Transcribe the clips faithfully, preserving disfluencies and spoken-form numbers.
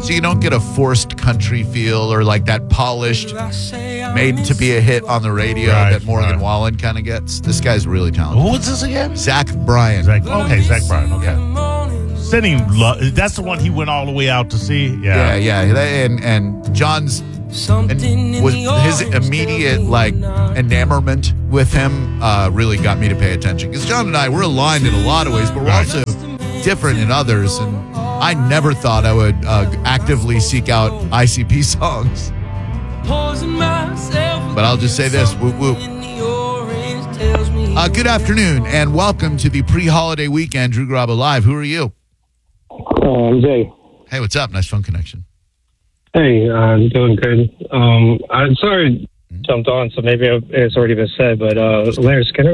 So you don't get a forced country feel or like that polished, made to be a hit on the radio Right, that Morgan right. Wallen kind of gets. This guy's really talented. Who is this again? Zach Bryan. Zach, okay, Zach Bryan. Okay. Sending love. That's the one he went all the way out to see. Yeah, Yeah. yeah. And and John's and was his immediate like enamorment with him uh, really got me to pay attention because John and I we're aligned in a lot of ways, but we're Right. also different in others. And I never thought I would uh, actively seek out I C P songs. But I'll just say this: whoop whoop. Uh, good afternoon and welcome to the pre-holiday weekend, Drew Garabo Live. Who are you? Uh, I'm Jay. Hey, what's up? Nice phone connection. Hey, uh, I'm doing good. Um, I'm sorry I jumped on, so maybe it's already been said, but uh, Leonard Skinner,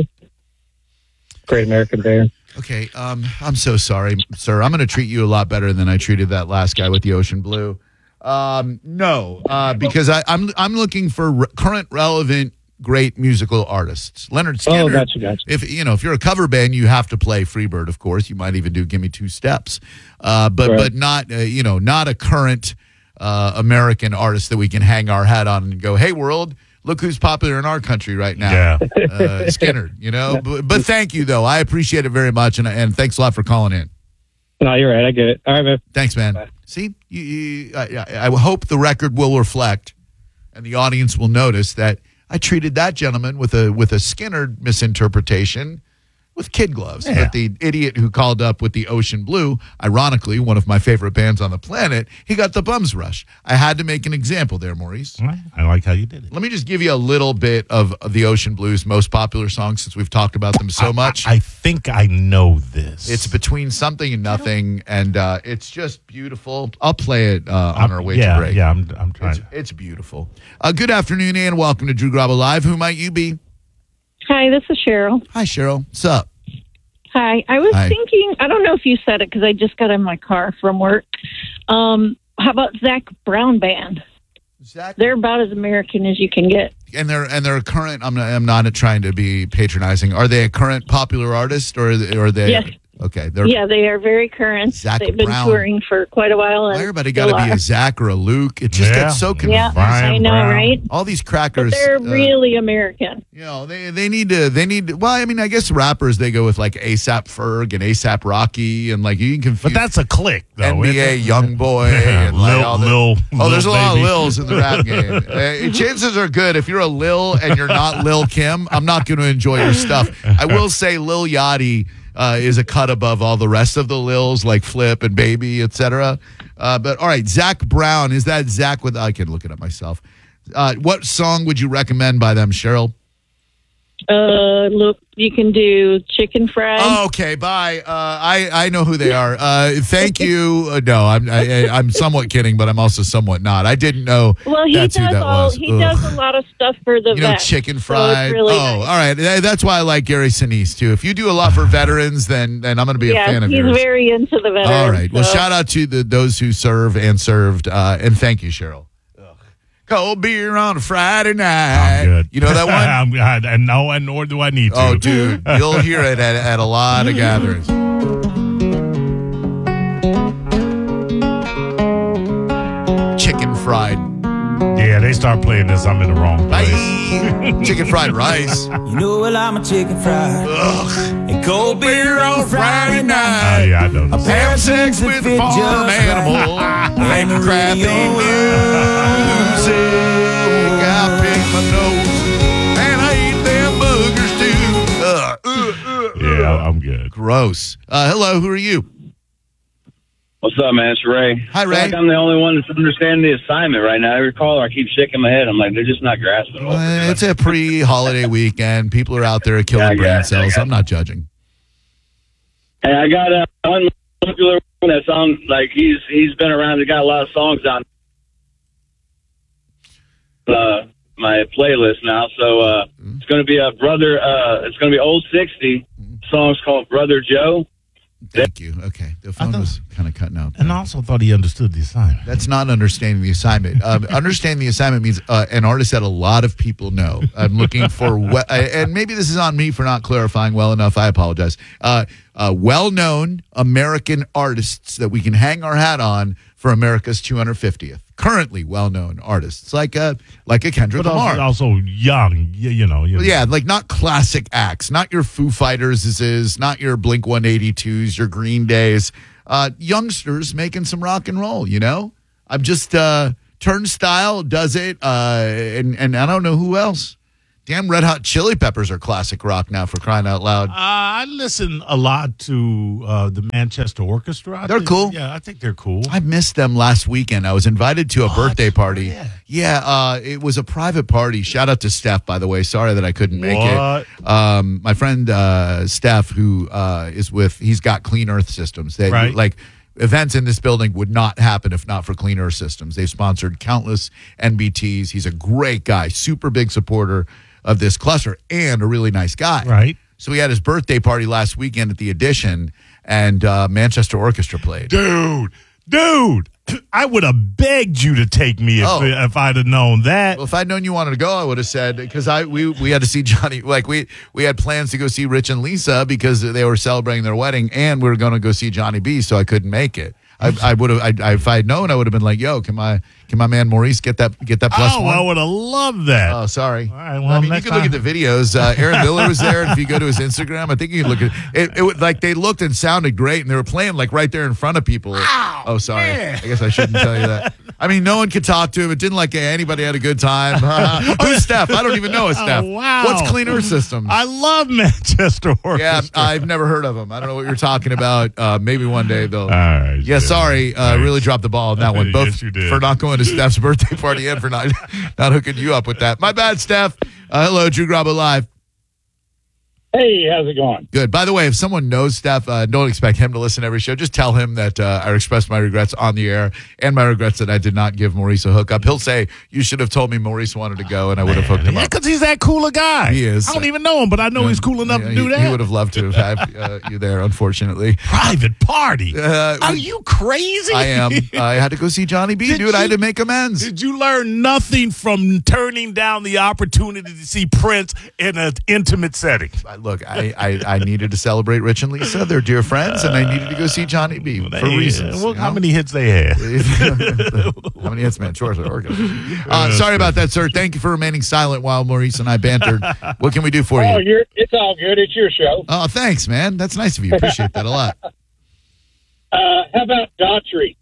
Great American Band. Okay, um, I'm so sorry, sir. I'm going to treat you a lot better than I treated that last guy with the ocean blue. Um, no, uh, because I, I'm I'm looking for re- current, relevant, great musical artists. Leonard Skinner. Oh, gotcha, gotcha. If you know, if you're a cover band, you have to play Freebird. Of course, you might even do "Give Me Two Steps," uh, but Right. but not uh, you know not a current uh, American artist that we can hang our hat on and go, "Hey, world, look who's popular in our country right now." Yeah. uh, Skinner. You know, but, but thank you though. I appreciate it very much, and and thanks a lot for calling in. No, you're right. I get it. All right, man. Thanks, man. Bye. See, you, you, I, I hope the record will reflect, and the audience will notice that I treated that gentleman with a with a Skinner misinterpretation with kid gloves. Yeah. But the idiot who called up with the Ocean Blue, ironically, one of my favorite bands on the planet, he got the Bums Rush. I had to make an example there, Maurice. I like how you did it. Let me just give you a little bit of, of the Ocean Blues' most popular songs since we've talked about them so I- much. I, I think I know this. It's Between Something and Nothing, and uh, it's just beautiful. I'll play it uh, on I'm- our way yeah, to break. Yeah, I'm, I'm trying. It's, it's beautiful. Uh, good afternoon, and welcome to Drew Garabo Live. Who might you be? Hi, this is Cheryl. Hi, Cheryl. What's up? Hi. I was Hi. thinking, I don't know if you said it because I just got in my car from work. Um, how about Zach Brown Band? Zach? They're about as American as you can get. And they're and they're a current. I'm not. I'm not trying to be patronizing. Are they a current popular artist, or are they? Or are they Yes. Okay. They're, Yeah, they are very current. Zach They've been Brown. touring for quite a while. And Everybody got to still be are. a Zach or a Luke. It just Yeah. gets so confusing. Yeah, Brian I know, Brown. right? All these But crackers. they're uh, really American. You know, they they need to they need to, well, I mean, I guess rappers they go with like ASAP Ferg and ASAP Rocky and like you can confuse But that's a click, though. N B A isn't it? Young Boy Yeah, and like Lil- all the, Lil- oh, there's a Lil lot baby. of Lils in the rap game. Uh, chances are good if you're a Lil and you're not Lil Kim, I'm not going to enjoy your stuff. I will say Lil Yachty uh, is a cut above all the rest of the Lils like Flip and Baby, et cetera. Uh, but all right, Zach Brown, is that Zach with? I can look it up myself. Uh, what song would you recommend by them, Cheryl? Uh, look, you can do Chicken Fried. Oh, okay, bye. Uh, I I know who they are. Uh, thank you. Uh, no, I'm I, I'm somewhat kidding, but I'm also somewhat not. I didn't know. well, he that's who does that all. was. He Ugh. does a lot of stuff for the You know, vets, chicken so it's fried. really oh, nice. all right. Th- That's why I like Gary Sinise too. If you do a lot for veterans, then then I'm going to be a Yeah, fan of he's yours. very into the veterans. All right. Well, so- shout out to the those who serve and served, uh, and thank you, Cheryl. Ugh. Cold beer on a Friday night. I'm good. You know that one? I'm, I, and no, and nor do I need to. Oh, dude, you'll hear it at, at a lot of gatherings. Chicken fried. Yeah, they start playing this. I'm in the wrong place. Bye. Chicken fried rice. You know well I'm a chicken fried Ugh. and cold beer on Friday Oh, night. yeah, I know this. Have sex with a farm animal. Make crappy music. I pick my nose and I eat them boogers too. Ugh. Ugh, ugh, Yeah, ugh. I'm good. Gross. Uh, hello, who are you? What's up, man? It's Ray. Hi, I feel Ray. like I'm the only one that's understanding the assignment right now. Every caller, I keep shaking my head. I'm like, they're just not grasping it. Well, it's a pre-holiday weekend. People are out there killing Yeah, yeah, brain cells. yeah. I'm not judging. Hey, I got uh, one popular one that sounds like he's he's been around. He got a lot of songs on uh, my playlist now. So uh, it's going to be a brother. Uh, it's going to be old sixty songs called Brother Joe. Thank you. Okay. The phone thought- was kind of cutting out. And I also thought he understood the assignment. That's not understanding the assignment. Um, understanding the assignment means uh, an artist that a lot of people know. I'm looking for, we- and maybe this is on me for not clarifying well enough. I apologize. Uh, uh, well-known American artists that we can hang our hat on for America's two hundred fiftieth. Currently well-known artists like a like a Kendrick But Lamar. also, also young, you, you know. You know. Yeah, like not classic acts, not your Foo Fighters is, not your Blink one eighty-twos, your Green Days. Uh, youngsters making some rock and roll, you know? I'm just, uh, Turnstile does it, uh, and, and I don't know who else. Damn, Red Hot Chili Peppers are classic rock now, for crying out loud. Uh, I listen a lot to uh, the Manchester Orchestra. I They're think- cool. Yeah, I think they're cool. I missed them last weekend. I was invited to a birthday party. Yeah. Yeah, uh, it was a private party. Shout out to Steph, by the way. Sorry that I couldn't make What? it. Um, my friend uh, Steph, who uh, is with, he's got Clean Earth Systems. They, Right. Like, events in this building would not happen if not for Clean Earth Systems. They've sponsored countless N B Ts. He's a great guy, super big supporter of this cluster, and a really nice guy. Right. So he had his birthday party last weekend at the Edition, and uh, Manchester Orchestra played. Dude, dude, I would have begged you to take me if, Oh. if I'd have known that. Well, if I'd known you wanted to go, I would have said, because I we we had to see Johnny. Like we we had plans to go see Rich and Lisa because they were celebrating their wedding, and we were going to go see Johnny B. So I couldn't make it. I, I would have. I, I, if I'd known, I would have been like, "Yo, can my can my man Maurice get that get that plus oh, one?" I would have loved that. Oh, sorry. All right, well, I mean, you next could look at time- the videos. Uh, Aaron Miller was there. And if you go to his Instagram, I think you can look at it. It would like they looked and sounded great, and they were playing like right there in front of people. Oh, sorry. man. I guess I shouldn't tell you that. I mean, no one could talk to him. It didn't like anybody had a good time. Who's Steph? I don't even know a Steph. Oh, wow. What's Clean Earth Systems? I love Manchester Orchestra. yeah, I've never heard of them. I don't know what you're talking about. Uh, maybe one day though. All right. Yeah, sorry. Uh, really dropped the ball on that one. Both Yes, you did. for not going to Steph's birthday party and for not not hooking you up with that. My bad, Steph. Uh, hello, Drew Grabo Live. Hey, how's it going? Good. By the way, if someone knows Steph, uh, don't expect him to listen to every show. Just tell him that uh, I expressed my regrets on the air and my regrets that I did not give Maurice a hookup. He'll say, you should have told me Maurice wanted to go and I would have hooked him Yeah, up. because he's that cool a guy. He is. I don't even know him, but I know he's cool enough Yeah, to do he, that. He would have loved to have had uh, you there, unfortunately. Private party. Uh, Are you crazy? I am. I had to go see Johnny B, Did dude. I had you- to make amends. Did you learn nothing from turning down the opportunity to see Prince in an intimate setting? I- Look, I, I, I needed to celebrate Rich and Lisa. They're dear friends, and I needed to go see Johnny B for They- reasons. Well, you how know? many hits they had? How many hits, man? Chores are organ. Uh, sorry about that, sir. Thank you for remaining silent while Maurice and I bantered. What can we do for Oh, you? you're it's all good. It's your show. Oh, thanks, man. That's nice of you. Appreciate that a lot. Uh, how about Daughtry?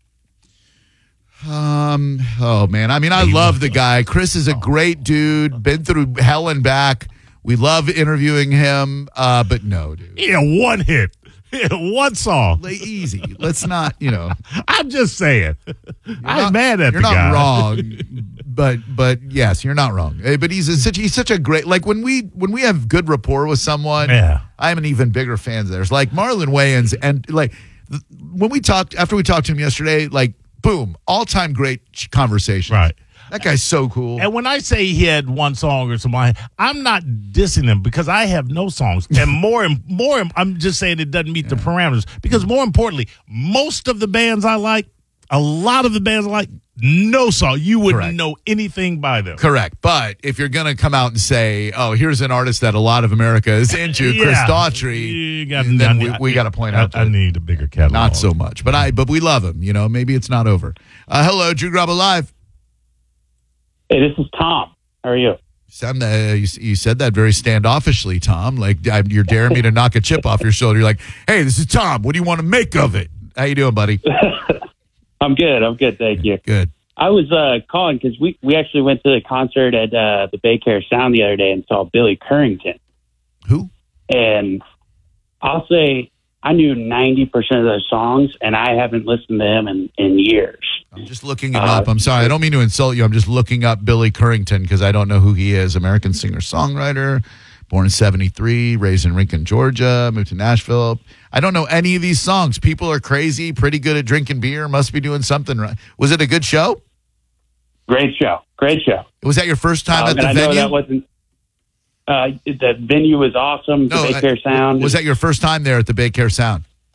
Um. Oh man. I mean, I love the guy. Chris is a great dude. Been through hell and back. We love interviewing him. Uh, but no, dude. Yeah, one hit. One song. Like, easy. Let's not. You know. I'm just saying. You're I'm not- mad at you're the not guy. wrong, but but yes, you're not wrong. Eh, But he's a, such he's such a great like when we when we have good rapport with someone. Yeah. I'm an even bigger fan. There's like Marlon Wayans and like th- when we talked after we talked to him yesterday, like boom, all time great ch- conversation. Right. That guy's so cool. And when I say he had one song or something, I'm not dissing him because I have no songs. And more, and more, I'm just saying it doesn't meet the parameters. Because more importantly, most of the bands I like, a lot of the bands I like, no song. You wouldn't Correct. know anything by them. Correct. But if you're going to come out and say, oh, here's an artist that a lot of America is into, Chris Yeah. Daughtry, You got- then I we, need- we got to point I, out I that need a bigger catalog. not so much. But I but we love him. You know, maybe it's not over. Uh, hello, Drew Grabo Live. Hey, this is Tom. How are you? Sound uh, you, you said that very standoffishly, Tom. Like I, you're daring me to knock a chip off your shoulder. You're like, "Hey, this is Tom. What do you want to make of it?" How you doing, buddy? I'm good. I'm good. Thank you. Good. I was uh, calling because we, we actually went to the concert at uh, the Baycare Sound the other day and saw Billy Currington. Who? And I'll say I knew ninety percent of those songs, and I haven't listened to him in, in years. I'm just looking him Uh, up. I'm sorry. I don't mean to insult you. I'm just looking up Billy Currington because I don't know who he is. American singer-songwriter, born in seventy-three, raised in Rincon, Georgia, moved to Nashville. I don't know any of these songs. People are crazy, pretty good at drinking beer, must be doing something right. Was it a good show? Great show. Great show. Was that your first time Um, at the and I know venue? that wasn't. Uh, the venue was awesome. The No, Baycare I- Sound. Was that your first time there at the Baycare Sound?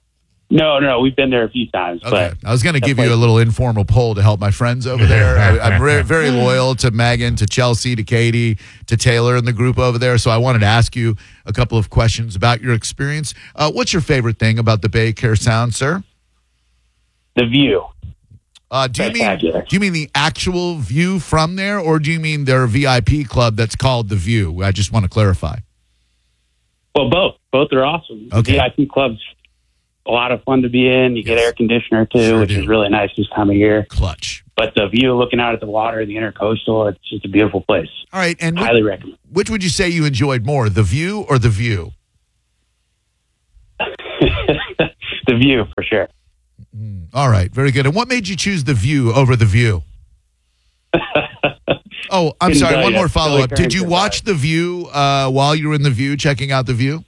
No, no, we've been there a few times. Okay. But I was going to that give you place- a little informal poll to help my friends over there. I, I'm re- very loyal to Megan, to Chelsea, to Katie, to Taylor and the group over there. So I wanted to ask you a couple of questions about your experience. Uh, what's your favorite thing about the Bay Care Sound, sir? The view. Uh, do you mean Spectacular. do you mean the actual view from there, or do you mean their V I P club that's called the View? I just want to clarify. Well, both. Both are awesome. Okay. The V I P club's a lot of fun to be in. You get Yes. air conditioner, too, Sure which do. is really nice this time of year. Clutch. But the view looking out at the water, the intercoastal, it's just a beautiful place. All right, and Highly which, recommend. which would you say you enjoyed more, the View or the View? The view, for sure. All right, very good. And what made you choose the View over the View? Oh, I'm Couldn't sorry. tell One you. more follow up. Really Did you curious watch the View uh, while you were in the View, checking out the View?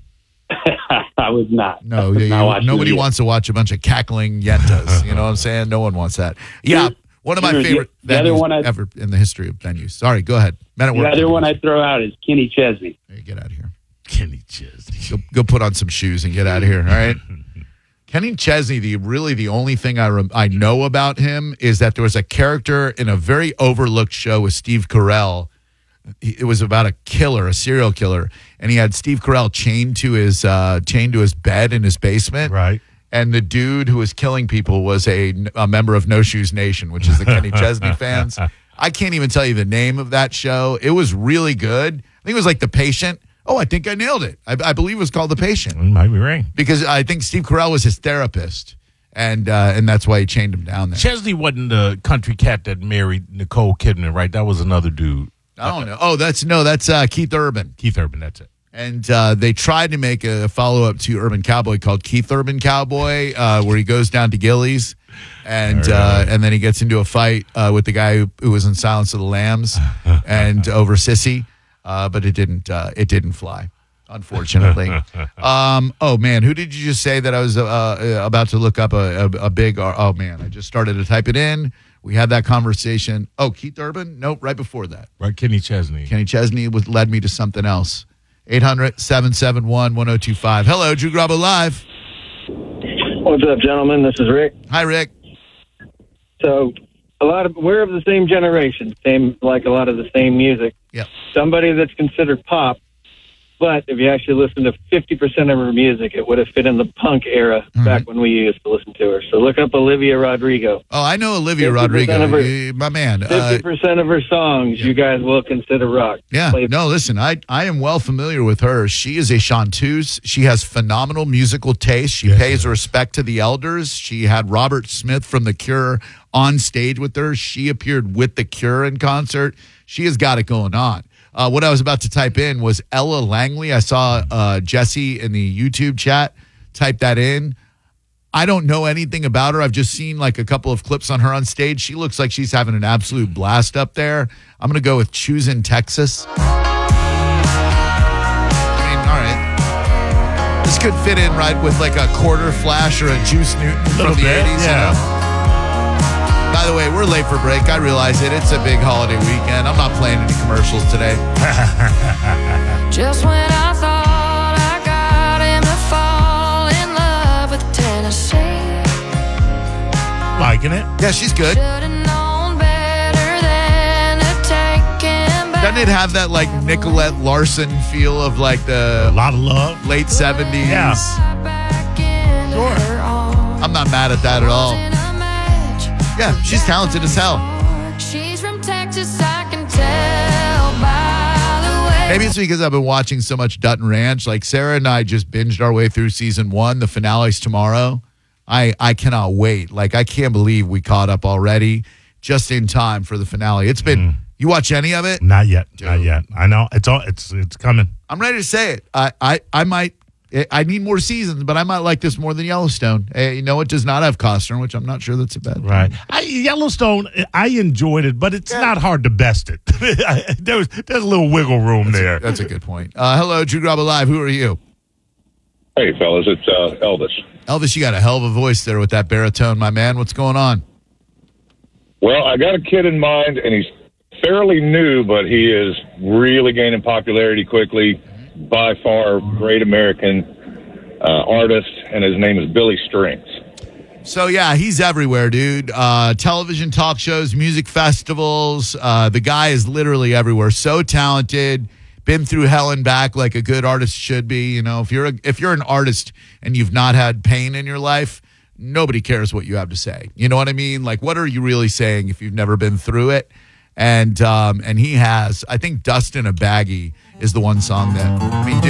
I was not. I No, was you- not watching nobody the view. wants to watch a bunch of cackling yentas. You know what I'm saying? No one wants that. Yeah, one of my Sure, the- favorite the other venues one I- ever in the history of venues. Sorry, go ahead. Men at The Work. other one I throw out is Kenny Chesney. Hey, get out of here. Kenny Chesney. Go, go put on some shoes and get out of here. All right. Kenny Chesney, the really the only thing I rem- I know about him is that there was a character in a very overlooked show with Steve Carell. He- It was about a killer, a serial killer, and he had Steve Carell chained to his uh, chained to his bed in his basement. Right. And the dude who was killing people was a, a member of No Shoes Nation, which is the Kenny Chesney fans. I can't even tell you the name of that show. It was really good. I think it was like The Patient. Oh, I think I nailed it. I, I believe it was called The Patient It might be right. because I think Steve Carell was his therapist, and uh, and that's why he chained him down there. Chesney wasn't the country cat that married Nicole Kidman, right? That was another dude. I don't know. Oh, that's no, that's uh, Keith Urban. Keith Urban, that's it. And uh, they tried to make a follow up to Urban Cowboy called Keith Urban Cowboy, uh, where he goes down to Gillies, and uh, and then he gets into a fight uh, with the guy who, who was in Silence of the Lambs, and over Sissy, uh, but it didn't uh, it didn't fly, unfortunately. um, oh man, who did you just say that I was uh, about to look up a, a, a big? Oh man, I just started to type it in. We had that conversation. Oh, Keith Urban? Nope, right before that. Right, Kenny Chesney. Kenny Chesney was, led me to something else. eight hundred, seven seven one, one oh two five. Hello, Drew Grabo Live. What's up, gentlemen? This is Rick. Hi, Rick. So, a lot of we're of the same generation, same like a lot of the same music. Yep. Somebody that's considered pop, but if you actually listen to fifty percent of her music, it would have fit in the punk era Mm-hmm. back when we used to listen to her. So look up Olivia Rodrigo. Oh, I know Olivia fifty percent Rodrigo, of her- eh, my man. Fifty Uh, percent of her songs, you guys will consider rock. yeah, Play- no, listen, I, I am well familiar with her. She is a chanteuse. She has phenomenal musical taste. She Yes, pays she respect to the elders. She had Robert Smith from The Cure on stage with her. She appeared with The Cure in concert. She has got it going on. Uh, what I was about to type in was Ella Langley. I saw uh, Jesse in the YouTube chat type that in. I don't know anything about her. I've just seen like a couple of clips on her on stage. She looks like she's having an absolute blast up there. I'm going to go with Choosing Texas. I mean, all right. This could fit in right with like a Quarter Flash or a Juice Newton from Little the bit, eighties. yeah. You know? By the way, we're late for break. I realize it. It's a big holiday weekend. I'm not playing any commercials today. Just when I thought I got him to fall in love with Tennessee, Liking it? Yeah, she's good. should've known better than to take him back. Doesn't it have that like Nicolette Larson feel of like A the lot of love. late seventies? Yeah. Back into Sure. her arms. I'm not mad at that at all. Wasn't a match. Yeah, she's talented as hell. She's from Texas, I can tell by the way. Maybe it's because I've been watching so much Dutton Ranch. Like Sarah and I just binged our way through season one. The finale's tomorrow. I, I cannot wait. Like, I can't believe we caught up already just in time for the finale. It's been, you watch any of it? Not yet. Not Dude. yet. I know. It's all it's it's coming. I'm ready to say it. I, I, I might, I need more seasons, but I might like this more than Yellowstone. Eh, you know, it does not have Costner, which I'm not sure that's a bad thing. Right. I, Yellowstone, I enjoyed it, but it's not hard to best it. there was there's a little wiggle room there. That's a good point. Uh, hello, Drew Grabo Live. Who are you? Hey, fellas, it's uh, Elvis. Elvis, you got a hell of a voice there with that baritone, my man. What's going on? Well, I got a kid in mind, and he's fairly new, but he is really gaining popularity quickly. By far, great American. uh, artist, and his name is Billy Strings. So, yeah, he's everywhere, dude. Uh, television talk shows, music festivals. Uh, the guy is literally everywhere. So talented. Been through hell and back like a good artist should be. You know, if you're a, if you're an artist and you've not had pain in your life, nobody cares what you have to say. You know what I mean? Like, what are you really saying if you've never been through it? And um, and he has. I think Dust in a Baggie is the one song that, I mean, dude.